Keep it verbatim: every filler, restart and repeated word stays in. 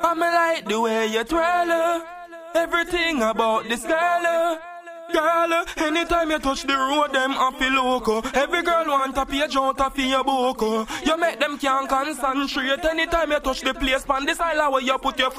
I me like the way you twirl, uh, everything about this girl. Uh, Girl, uh, anytime you touch the road, them a feel loco. Every girl want a page out of your book. You make them can't concentrate. Anytime you touch the place, pan this island where you put your foot.